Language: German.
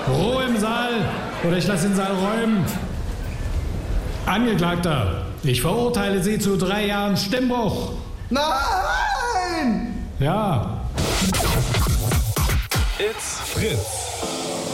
Ruhe im Saal oder ich lasse den Saal räumen. Angeklagter, ich verurteile Sie zu 3 Jahren Stimmbruch. Nein! Ja. It's Fritz.